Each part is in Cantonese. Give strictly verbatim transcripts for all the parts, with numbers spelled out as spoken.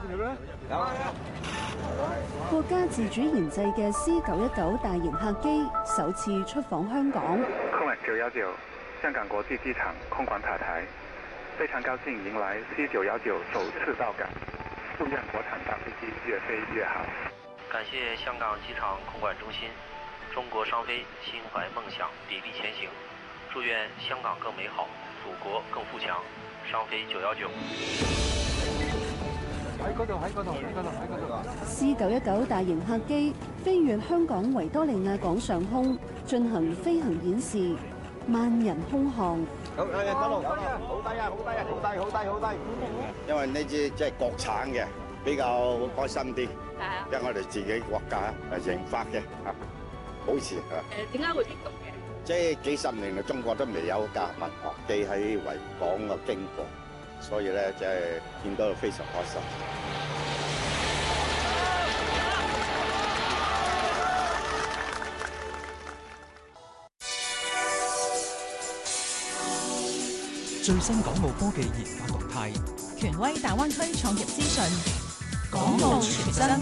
國家自主研製嘅 C 九一九大型客機首次出訪香港。 空管九一九香港國際機場空管塔台，非常高興迎來 C 九一九首次到港，祝願國產大飛機越飛越好。 感謝香港機場空管中心，中國商飛心懷夢想，砥礪前行。祝願香港更美好，祖國更富強。商飛九一九。 喺嗰度，喺嗰度，喺嗰度，喺嗰度。 C 九一九大型客機飛越香港維多利亞港上空，進行飛行演示，萬人空巷。 好，誒，得路，好低啊，好低啊，好低，好低，好低。因為呢支即係國產嘅，比較開心啲。係啊。因為我哋自己國家誒研發嘅嚇，保持嚇。 誒，點解會激動嘅？ 即係幾十年嚟，中國都未有架民航機喺維港嘅經過，所以咧即係見到非常開心。 最新港澳科技研發動態， 權威大灣區創業資訊， 港澳傳真。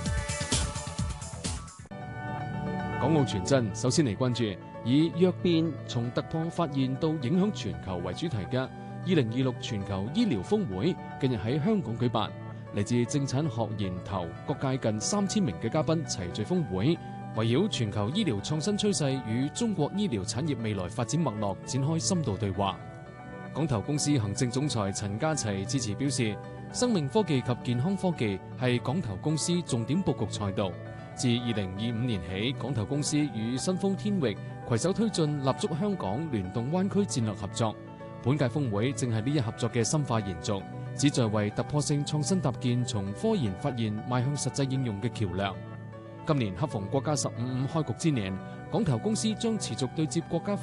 港澳傳真首先嚟關注以躍變從突破發現到影響全球為主題嘅二零二六全球醫療峰會，近日喺香港舉辦。嚟自政產學研投各界近三千名嘅嘉賓齊聚峰會，圍繞全球醫療創新趨勢與中國醫療產業未來發展脈絡展開深度對話。港投公司行政總裁陳家齊致辭表示，生命科技及健康科技係港投公司重點佈局賽道。自二零二五年起，港投公司與新豐天域攜手推進立足香港聯動灣區戰略合作。本屆峰會正係呢一合作嘅深化延續，旨在為突破性創新搭建從科研發現邁向實際應用嘅橋樑。今年恰逢國家十五五開局之年，港投公司將持續對接國家